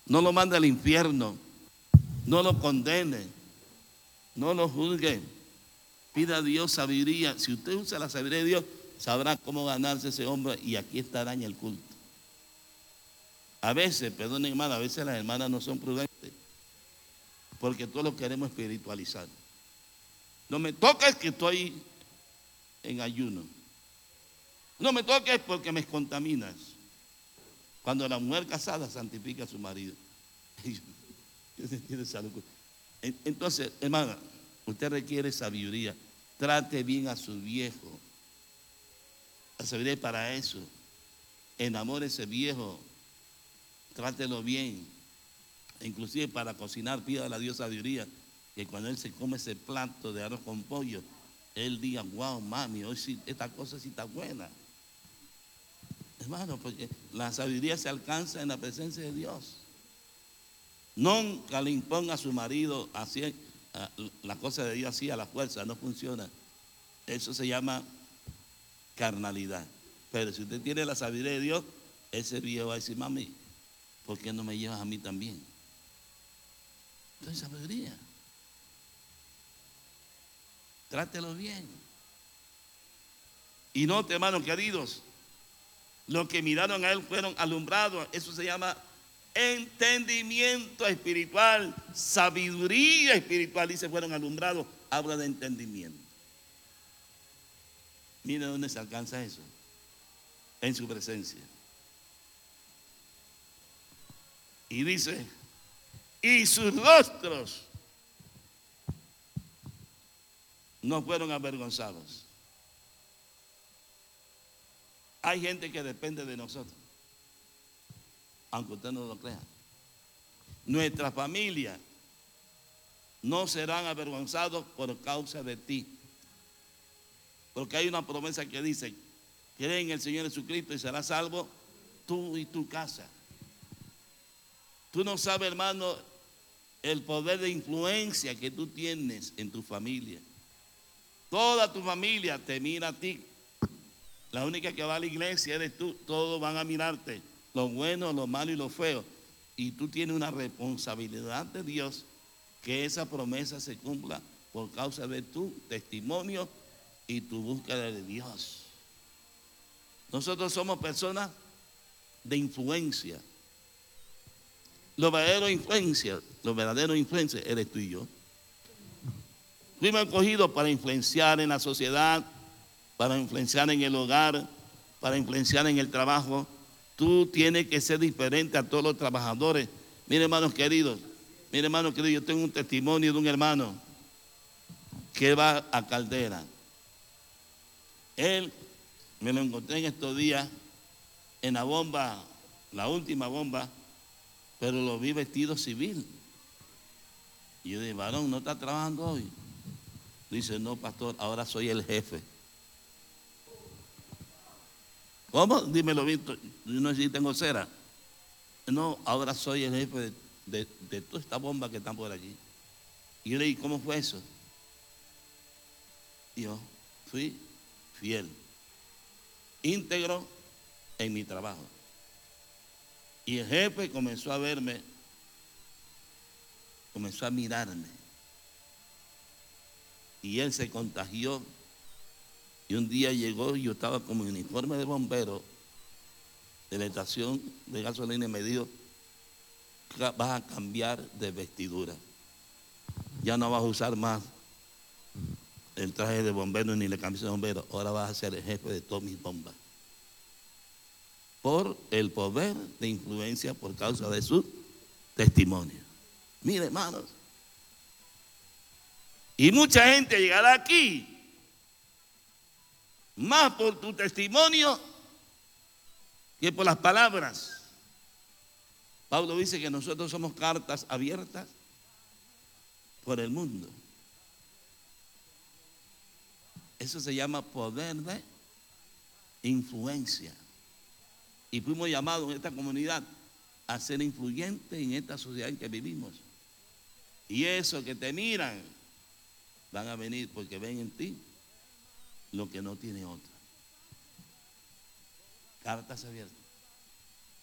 No lo mande al infierno. No lo condene. No lo juzgue. Pida a Dios sabiduría. Si usted usa la sabiduría de Dios, sabrá cómo ganarse ese hombre y aquí estará en el culto. A veces, perdonen hermana, a veces las hermanas no son prudentes porque todos lo queremos espiritualizar. No me toques que estoy en ayuno. No me toques porque me contaminas. Cuando la mujer casada santifica a su marido. Entonces, hermana, usted requiere sabiduría. Trate bien a su viejo. La sabiduría es para eso. Enamore a ese viejo. Trátelo bien. Inclusive para cocinar, pídale a Dios sabiduría. Que cuando él se come ese plato de arroz con pollo, él diga, wow, mami, hoy sí, esta cosa sí está buena. Hermano, porque la sabiduría se alcanza en la presencia de Dios. Nunca le imponga a su marido así, la cosa de Dios así a la fuerza, no funciona. Eso se llama carnalidad. Pero si usted tiene la sabiduría de Dios, ese viejo va a decir, mami, ¿por qué no me llevas a mí también? Entonces, sabiduría. Trátelo bien. Y note, hermanos queridos, los que miraron a él fueron alumbrados. Eso se llama entendimiento espiritual, sabiduría espiritual. Dice, fueron alumbrados. Habla de entendimiento. Mire dónde se alcanza eso. En su presencia. Y dice, y sus rostros no fueron avergonzados. Hay gente que depende de nosotros, aunque usted no lo crea. Nuestra familia no serán avergonzados por causa de ti. Porque hay una promesa que dice, cree en el Señor Jesucristo y serás salvo tú y tu casa. Tú no sabes, hermano, el poder de influencia que tú tienes en tu familia. Toda tu familia te mira a ti. La única que va a la iglesia eres tú. Todos van a mirarte, lo bueno, lo malo y lo feo. Y tú tienes una responsabilidad de Dios que esa promesa se cumpla por causa de tu testimonio y tu búsqueda de Dios. Nosotros somos personas de influencia. Los verdaderos influencers eres tú y yo. Fuimos escogidos para influenciar en la sociedad, para influenciar en el hogar, para influenciar en el trabajo. Tú tienes que ser diferente a todos los trabajadores. Mire, hermanos queridos, yo tengo un testimonio de un hermano que va a Caldera. Él me lo encontré en estos días en la bomba, la última bomba, pero lo vi vestido civil. Y yo dije, varón, ¿no está trabajando hoy? Dice, no, pastor, ahora soy el jefe. ¿Cómo? Dímelo bien, yo no sé si tengo cera. No, ahora soy el jefe de toda esta bomba que están por allí. Y yo le dije, ¿cómo fue eso? Y yo fui fiel, íntegro en mi trabajo. Y el jefe comenzó a verme, comenzó a mirarme. Y él se contagió. Y un día llegó y yo estaba como en uniforme de bombero de la estación de gasolina y me dijo, vas a cambiar de vestidura. Ya no vas a usar más el traje de bombero ni la camisa de bombero. Ahora vas a ser el jefe de todas mis bombas. Por el poder de influencia por causa de su testimonio. Mire, hermanos. Y mucha gente llegará aquí más por tu testimonio que por las palabras. Pablo dice que nosotros somos cartas abiertas por el mundo. Eso se llama poder de influencia. Y fuimos llamados en esta comunidad a ser influyentes en esta sociedad en que vivimos. Y eso que te miran, van a venir porque ven en ti lo que no tiene otra. Cartas abiertas.